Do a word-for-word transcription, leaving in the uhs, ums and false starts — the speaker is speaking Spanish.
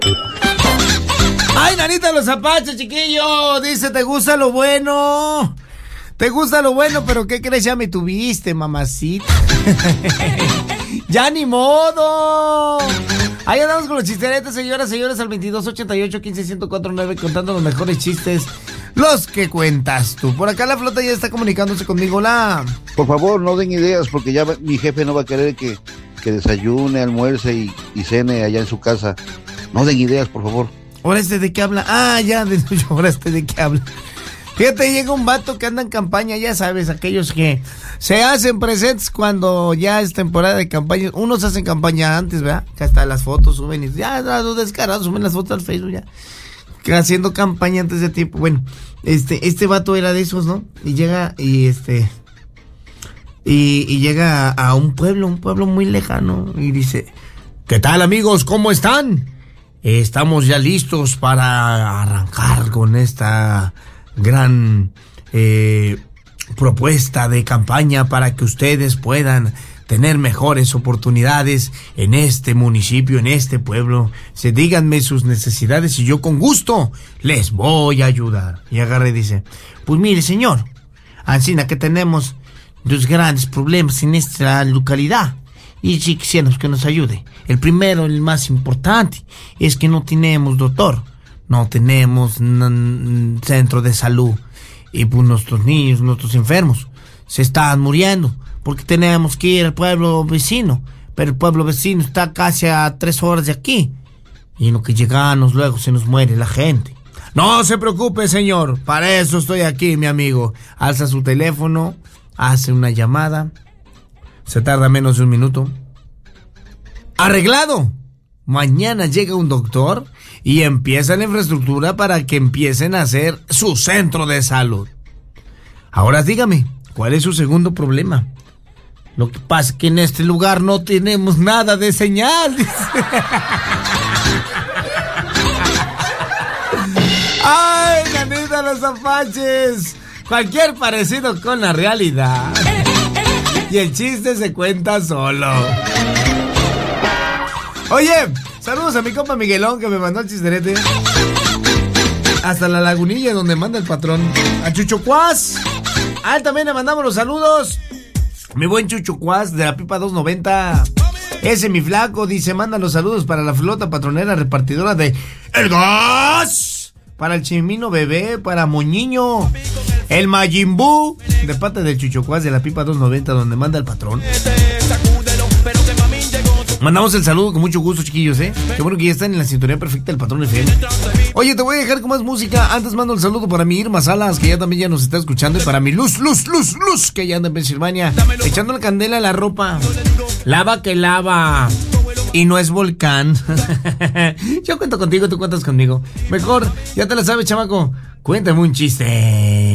Ay, Nanita los Apaches, chiquillo. Dice, ¿te gusta lo bueno? ¿Te gusta lo bueno? Pero ¿qué crees? Ya me tuviste, mamacita. Ya ni modo. Ahí andamos con los chisteretes, señoras, señores, al veintidós ochenta y ocho quince ciento cuatro nueve, contando los mejores chistes, los que cuentas tú. Por acá la flota ya está comunicándose conmigo. Hola. Por favor, no den ideas, porque ya mi jefe no va a querer que, que desayune, almuerce y, y cene allá en su casa. No den ideas, por favor. ¿Ahora este de qué habla? Ah, ya, de, ahora este de qué habla. Fíjate, llega un vato que anda en campaña, ya sabes, aquellos que se hacen presentes cuando ya es temporada de campaña. Unos hacen campaña antes, ¿verdad? Que hasta las fotos suben y ya, los descarados suben las fotos al Facebook ya. Que haciendo campaña antes de tiempo. Bueno, este, este vato era de esos, ¿no? Y llega y este... Y, y llega a, a un pueblo, un pueblo muy lejano, y dice, ¿qué tal, amigos? ¿Cómo están? Estamos ya listos para arrancar con esta gran eh, propuesta de campaña para que ustedes puedan tener mejores oportunidades en este municipio, en este pueblo. Se díganme sus necesidades y yo con gusto les voy a ayudar. Y agarra y dice, pues mire, señor, Ancina, que tenemos dos grandes problemas en esta localidad y si quisiéramos que nos ayude. El primero, el más importante, es que no tenemos doctor, no tenemos n- centro de salud y pues nuestros niños, nuestros enfermos se están muriendo porque tenemos que ir al pueblo vecino, pero el pueblo vecino está casi a tres horas de aquí y en lo que llegamos luego se nos muere la gente. No se preocupe, señor, para eso estoy aquí, mi amigo. Alza su teléfono, hace una llamada, se tarda menos de un minuto. ¡Arreglado! Mañana llega un doctor y empieza la infraestructura para que empiecen a hacer su centro de salud. Ahora dígame, ¿cuál es su segundo problema? Lo que pasa es que en este lugar no tenemos nada de señal. ¡Ay, Nanita los Apaches! Cualquier parecido con la realidad. Y el chiste se cuenta solo. Oye, saludos a mi compa Miguelón que me mandó el chisterete hasta la Lagunilla donde manda el patrón. A Chucho Cuás. A él también le mandamos los saludos. Mi buen Chucho Cuás de la Pipa doscientos noventa. Ese mi flaco dice, manda los saludos para la flota patronera repartidora de El Gas. Para el Chimino Bebé, para Moñiño. El Mayimbú, de parte del Chucho Cuás de la Pipa doscientos noventa, donde manda el patrón. Mandamos el saludo con mucho gusto, chiquillos, ¿eh? Qué bueno que ya están en la sintonía perfecta del Patrón F M. Oye, te voy a dejar con más música. Antes mando el saludo para mi Irma Salas, que ya también ya nos está escuchando. Y para mi Luz, Luz, Luz, Luz, que ya anda en Pensilvania, echando la candela a la ropa. Lava que lava. Y no es volcán. Yo cuento contigo, tú cuentas conmigo. Mejor, ya te la sabes, chamaco. Cuéntame un chiste.